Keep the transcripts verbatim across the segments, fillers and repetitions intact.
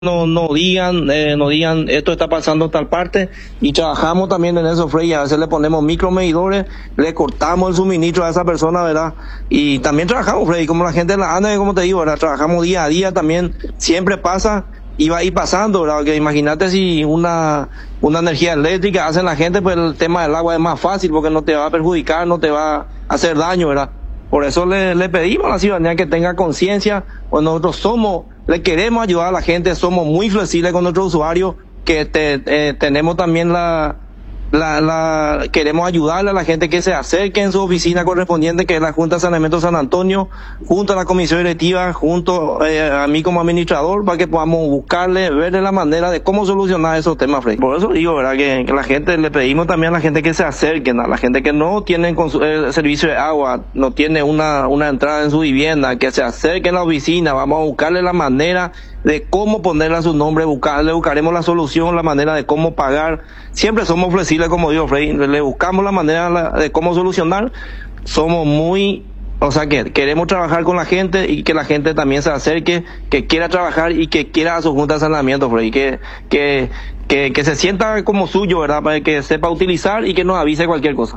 no, no digan, eh, no digan esto está pasando en tal parte, y trabajamos también en eso, Frey. A veces le ponemos micromedidores, le cortamos el suministro a esa persona, ¿verdad? Y también trabajamos, Frey, como la gente la anda, como te digo, ¿verdad? Trabajamos día a día también, siempre pasa y va a ir pasando, ¿verdad? Que imagínate si una, una energía eléctrica hace la gente, pues el tema del agua es más fácil porque no te va a perjudicar, no te va a hacer daño, ¿verdad? Por eso le, le pedimos a la ciudadanía que tenga conciencia, pues nosotros somos, le queremos ayudar a la gente, somos muy flexibles con nuestros usuarios, que te, eh, tenemos también la, la, la, queremos ayudarle a la gente que se acerque en su oficina correspondiente, que es la Junta de Saneamiento San Antonio, junto a la comisión directiva, junto eh, a mí como administrador, para que podamos buscarle, verle la manera de cómo solucionar esos temas, Frey. Por eso digo, ¿verdad? Que, que la gente, le pedimos también a la gente que se acerquen, a la gente que no tiene eh, servicio de agua, no tiene una, una entrada en su vivienda, que se acerquen a la oficina, vamos a buscarle la manera de cómo ponerle a su nombre, buscarle, buscaremos la solución, la manera de cómo pagar. Siempre somos flexibles, como digo, Frey, le buscamos la manera de cómo solucionar. Somos muy, o sea que queremos trabajar con la gente y que la gente también se acerque, que quiera trabajar y que quiera a su junta de saneamiento, Frey, que, que, que, que se sienta como suyo, ¿verdad? Para que sepa utilizar y que nos avise cualquier cosa.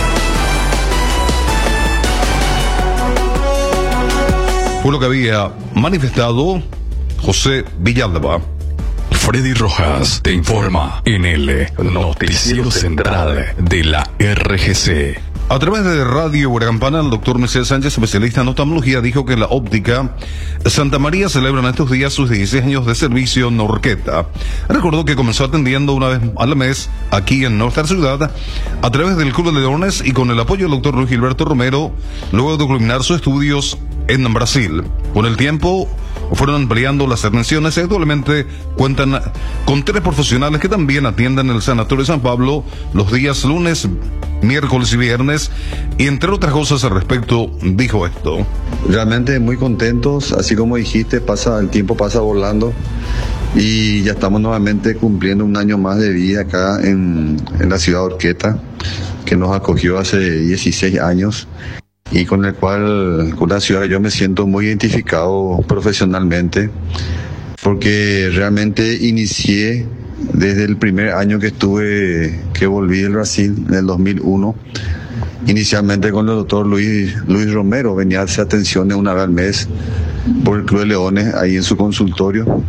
Fue lo que había manifestado José Villalba. Freddy Rojas te informa en el Noticiero Central de la R G C. A través de Radio Campana, el doctor Michel Sánchez, especialista en oftalmología, dijo que la óptica Santa María celebra en estos días sus dieciséis años de servicio en Orqueta. Recordó que comenzó atendiendo una vez al mes aquí en nuestra ciudad a través del Club de Leones y con el apoyo del doctor Luis Gilberto Romero, luego de culminar sus estudios en Brasil. Con el tiempo fueron ampliando las atenciones y actualmente cuentan con tres profesionales que también atienden el Sanatorio San Pablo los días lunes, miércoles y viernes, y entre otras cosas al respecto dijo esto. Realmente muy contentos, así como dijiste, pasa el tiempo pasa volando y ya estamos nuevamente cumpliendo un año más de vida acá en, en la ciudad de Orqueta, que nos acogió hace dieciséis años. Y con el cual, con la ciudad, yo me siento muy identificado profesionalmente, porque realmente inicié desde el primer año que estuve, que volví del Brasil, en el dos mil uno, inicialmente con el doctor Luis, Luis Romero, venía a hacer atenciones una vez al mes por el Club de Leones, ahí en su consultorio.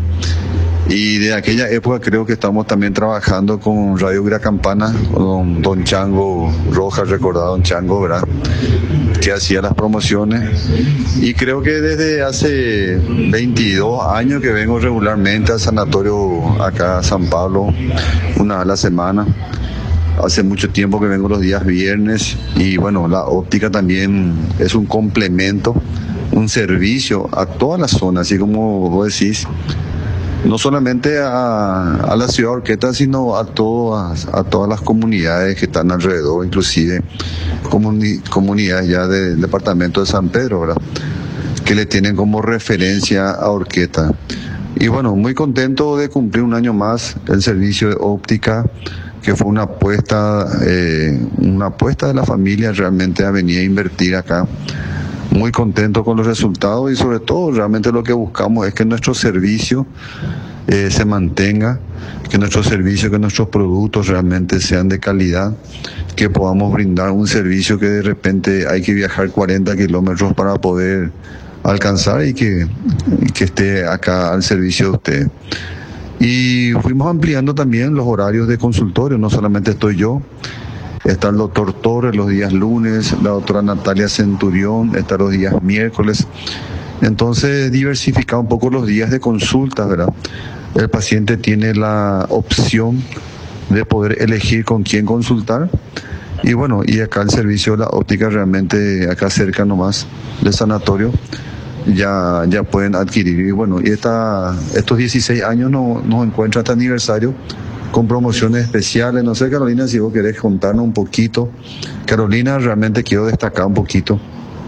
Y de aquella época creo que estamos también trabajando con Radio Campana, con Don Chango Rojas, recordado Don Chango, ¿verdad?, que hacía las promociones. Y creo que desde hace veintidós años que vengo regularmente al sanatorio acá a San Pablo, una vez a la semana. Hace mucho tiempo que vengo los días viernes, y bueno, la óptica también es un complemento, un servicio a toda la zona, así como vos decís, no solamente a, a la ciudad de Orqueta, sino a todas, a todas las comunidades que están alrededor, inclusive comuni, comunidades ya del departamento de San Pedro, ¿verdad?, que le tienen como referencia a Orqueta. Y bueno, muy contento de cumplir un año más el servicio de óptica, que fue una apuesta, eh, una apuesta de la familia realmente a venir a invertir acá. Muy contento con los resultados y sobre todo realmente lo que buscamos es que nuestro servicio eh, se mantenga, que nuestro servicio, que nuestros productos realmente sean de calidad, que podamos brindar un servicio que de repente hay que viajar cuarenta kilómetros para poder alcanzar y que, y que esté acá al servicio de usted. Y fuimos ampliando también los horarios de consultorio, no solamente estoy yo. Está el doctor Torres los días lunes, la doctora Natalia Centurión está los días miércoles. Entonces, diversificar un poco los días de consulta, ¿verdad? El paciente tiene la opción de poder elegir con quién consultar. Y bueno, y acá el servicio de la óptica realmente, acá cerca nomás del sanatorio, ya, ya pueden adquirir. Y bueno, y esta, estos dieciséis años no, nos encuentra este aniversario con promociones especiales. No sé, Carolina, si vos querés contarnos un poquito. Carolina, realmente quiero destacar un poquito.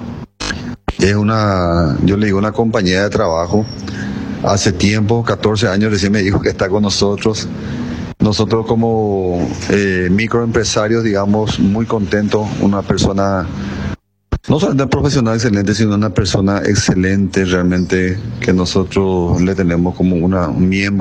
Es una, yo le digo, una compañera de trabajo. Hace tiempo, catorce años, recién me dijo que está con nosotros. Nosotros como eh, microempresarios, digamos, muy contentos. Una persona No solamente un profesional excelente, sino una persona excelente realmente que nosotros le tenemos como una, un miembro